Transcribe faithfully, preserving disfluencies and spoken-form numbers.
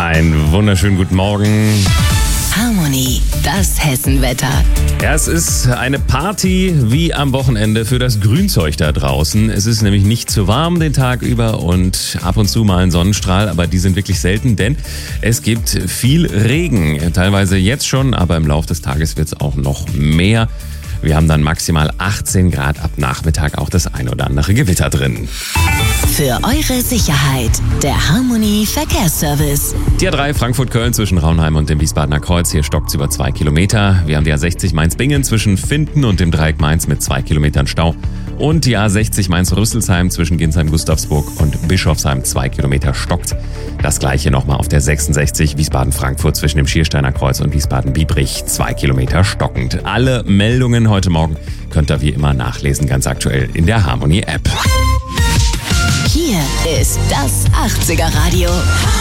Einen wunderschönen guten Morgen. Harmony, das Hessenwetter. Ja, es ist eine Party wie am Wochenende für das Grünzeug da draußen. Es ist nämlich nicht zu warm den Tag über und ab und zu mal ein Sonnenstrahl, aber die sind wirklich selten, denn es gibt viel Regen. Teilweise jetzt schon, aber im Laufe des Tages wird es auch noch mehr. Wir haben dann maximal achtzehn Grad, ab Nachmittag auch das ein oder andere Gewitter drin. Für eure Sicherheit, der Harmony Verkehrsservice. Die A drei Frankfurt-Köln zwischen Raunheim und dem Wiesbadener Kreuz, hier stockt es über zwei Kilometer. Wir haben die A sechzig Mainz-Bingen zwischen Finden und dem Dreieck Mainz mit zwei Kilometern Stau. Und die A sechzig Mainz-Rüsselsheim zwischen Ginsheim-Gustavsburg und Bischofsheim, zwei Kilometer stockt. Das gleiche nochmal auf der sechsundsechzig Wiesbaden-Frankfurt zwischen dem Schiersteiner Kreuz und Wiesbaden-Biebrich, zwei Kilometer stockend. Alle Meldungen heute Morgen könnt ihr wie immer nachlesen, ganz aktuell in der Harmony-App. Hier ist das achtziger Radio.